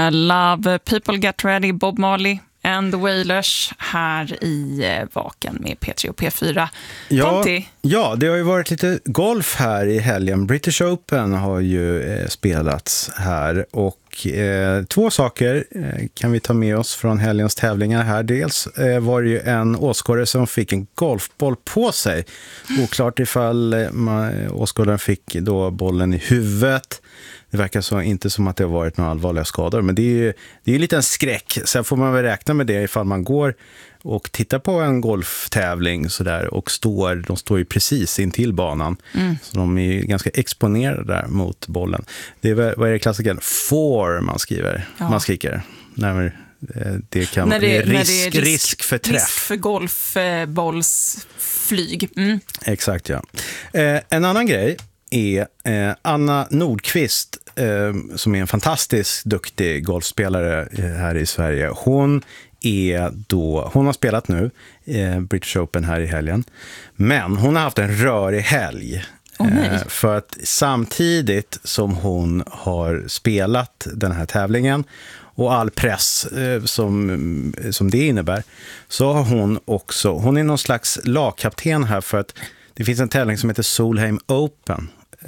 Love People Get Ready, Bob Marley and the Wailers här i Vaken med P3 och P4. Ja, det har ju varit lite golf här i helgen. British Open har ju spelats här och två saker kan vi ta med oss från helgens tävlingar här. Dels var det ju en åskådare som fick en golfboll på sig. Oklart ifall åskådaren fick då bollen i huvudet. Det verkar så inte som att det har varit några allvarliga skador, men det är ju lite en skräck. Sen får man väl räkna med det ifall man går och tittar på en golftävling så där, och de står ju precis intill banan. Så de är ju ganska exponerade där mot bollen. Det är, vad är det klassiken? Man skriver. Ja. Man skriker. När det kan bli risk för träff. Risk för golfbollsflyg. Exakt, ja. En annan grej är Anna Nordqvist som är en fantastiskt duktig golfspelare här i Sverige. Hon har spelat nu British Open här i helgen, men hon har haft en rörig helg. För att samtidigt som hon har spelat den här tävlingen och all press som det innebär, så har hon är någon slags lagkapten här, för att det finns en tävling som heter Solheim Open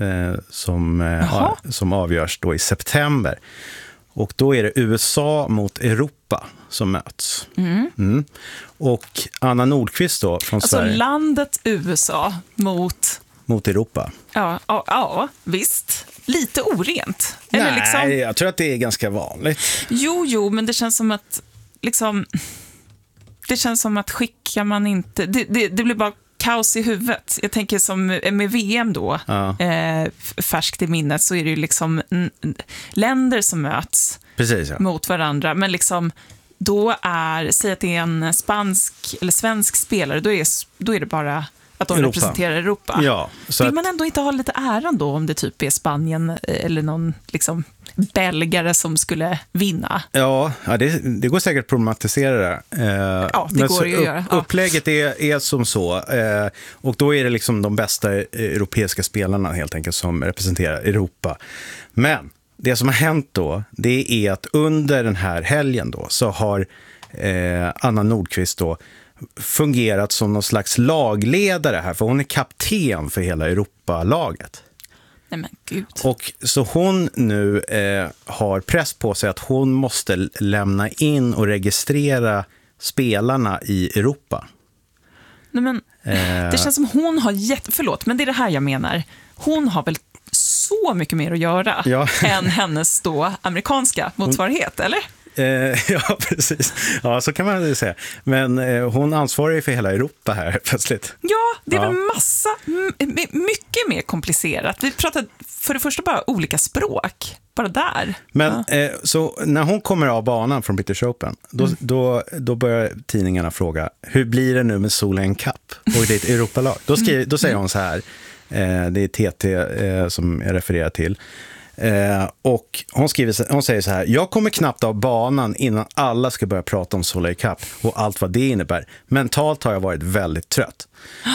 som avgörs då i september. Och då är det USA mot Europa som möts. Och Anna Nordqvist då från Sverige. Alltså landet USA mot Europa. Ja, visst. Lite orent. Nej, jag tror att det är ganska vanligt. Jo, men det känns som att skickar man inte... Det blir bara kaos i huvudet. Jag tänker som med VM då, färskt i minnet, så är det ju liksom länder som möts. Precis, ja. Mot varandra. Men liksom, säg att det är en spansk eller svensk spelare, då är det bara att de representerar Europa. Ja, så vill man ändå inte ha lite äran då om det typ är Spanien eller någon liksom belgare som skulle vinna? Ja, det går säkert att problematisera det. Ja, det går ju att göra. Upplägget är som så. Och då är det liksom de bästa europeiska spelarna helt enkelt som representerar Europa. Men det som har hänt då, det är att under den här helgen då så har Anna Nordqvist då fungerat som någon slags lagledare här, för hon är kapten för hela Europalaget. Nej men gud. Och så hon nu har press på sig att hon måste lämna in och registrera spelarna i Europa. Nej men, det känns som hon har förlåt, men det är det här jag menar. Hon har väl så mycket mer att göra än hennes då amerikanska motsvarighet, eller? Ja, precis. Ja, så kan man säga. Men hon ansvarar ju för hela Europa här plötsligt. Ja, det är väl mycket mer komplicerat. Vi pratar för det första bara olika språk. Bara där. Men så när hon kommer av banan från British Open, då börjar tidningarna fråga, hur blir det nu med Solheim Cup och ditt Europalag? Då säger hon så här, det är TT som jag refererar till. Och hon säger så här: jag kommer knappt av banan innan alla ska börja prata om Solheim Cup och allt vad det innebär. Mentalt har jag varit väldigt trött.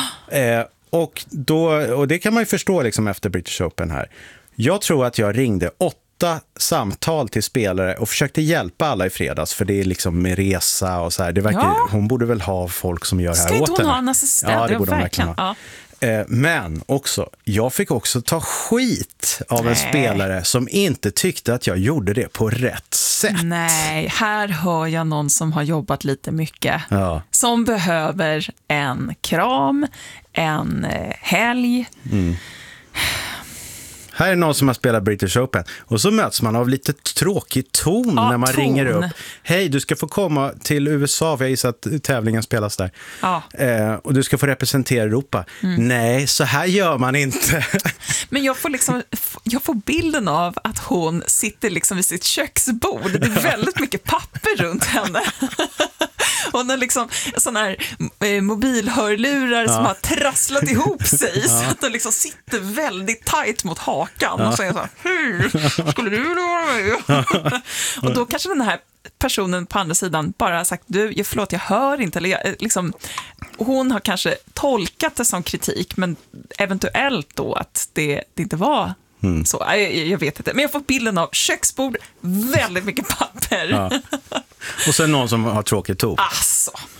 Och det kan man ju förstå liksom efter British Open här. Jag tror att jag ringde 8 samtal till spelare och försökte hjälpa alla i fredags, för det är liksom med resa och så här. Det verkar, hon borde väl ha folk som gör det här åt henne. Ska inte hon ha en assistent? Ja, det borde hon verkligen ha. Men också, jag fick också ta skit av en spelare som inte tyckte att jag gjorde det på rätt sätt. Nej, här hör jag någon som har jobbat lite mycket. Ja. Som behöver en kram, en helg. Här är någon som har spelat British Open och så möts man av lite tråkig ton när man ringer upp. Hej, du ska få komma till USA, för jag gissar att tävlingen spelas där. Ja. Och du ska få representera Europa. Nej, så här gör man inte. Men jag får bilden av att hon sitter liksom vid sitt köksbord. Det är väldigt mycket papper runt henne. Hon har liksom sådana här mobilhörlurar som har trasslat ihop sig så att de liksom sitter väldigt tajt mot hakan och säger så här, hur skulle du vara med? Och då kanske den här personen på andra sidan bara har sagt, förlåt, jag hör inte. Eller hon har kanske tolkat det som kritik, men eventuellt då att det inte var Så, jag vet inte. Men jag får bilden av köksbord, väldigt mycket papper. Ja. Och sen någon som har tråkigt ton. Alltså,